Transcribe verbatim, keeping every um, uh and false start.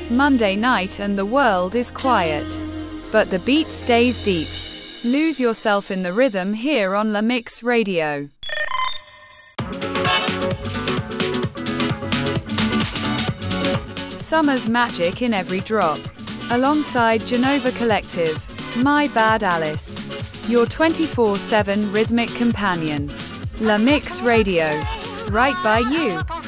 Monday night and the world is quiet. But the beat stays deep. Lose yourself in the rhythm here on La Mix Radio. Summer's magic in every drop. Alongside Genova Collective, My Bad Alice. Your twenty-four seven rhythmic companion. La Mix Radio. Right by you.